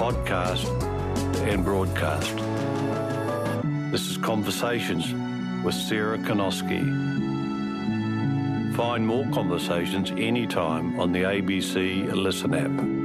podcast and broadcast. This is Conversations with Sarah Konoski. Find more conversations anytime on the ABC Listen app.